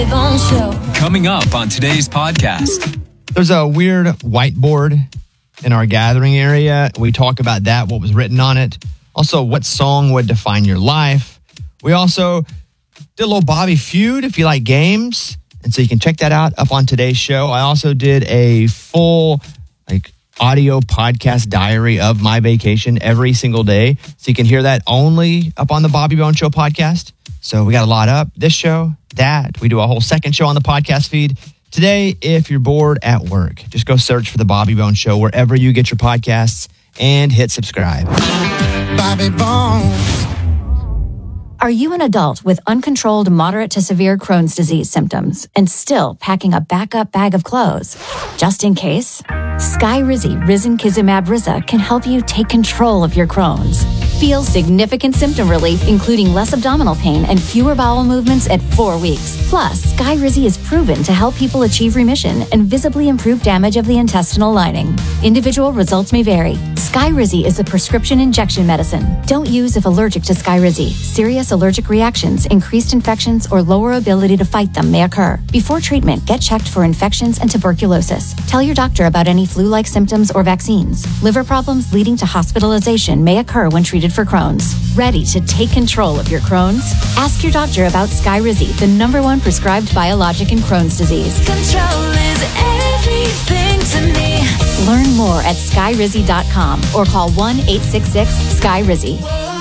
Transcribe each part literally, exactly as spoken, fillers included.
Coming up on today's podcast. There's a weird whiteboard in our gathering area. We talk about that, what was written on it. Also, what song would define your life. We also did a little Bobby Feud if you like games. And so you can check that out up on today's show. I also did a full like audio podcast diary of my vacation every single day. So you can hear that only up on the Bobby Bones Show podcast. So we got a lot up. This show, that. We do a whole second show on the podcast feed. Today, if you're bored at work, just go search for the Bobby Bones Show wherever you get your podcasts and hit subscribe. Bobby Bones. Are you an adult with uncontrolled moderate to severe Crohn's disease symptoms and still packing a backup bag of clothes? Just in case, Skyrizi Risankizumab Riza can help you take control of your Crohn's. Feel significant symptom relief, including less abdominal pain and fewer bowel movements at four weeks. Plus, Skyrizi is proven to help people achieve remission and visibly improve damage of the intestinal lining. Individual results may vary. Skyrizi is a prescription injection medicine. Don't use if allergic to Skyrizi. Serious allergic reactions, increased infections, or lower ability to fight them may occur. Before treatment, get checked for infections and tuberculosis. Tell your doctor about any flu-like symptoms or vaccines. Liver problems leading to hospitalization may occur when treated for Crohn's. Ready to take control of your Crohn's? Ask your doctor about Skyrizi, the number one prescribed biologic in Crohn's disease. Control is everything to me. Learn more at skyrizi dot com or call one eight six six Skyrizi.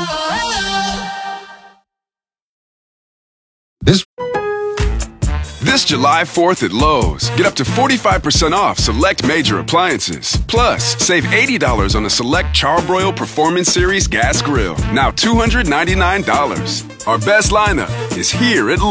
This This July fourth at Lowe's, get up to forty-five percent off select major appliances. Plus, save eighty dollars on a select Charbroil Performance Series gas grill, now two hundred ninety-nine dollars. Our best lineup is here at Lowe's.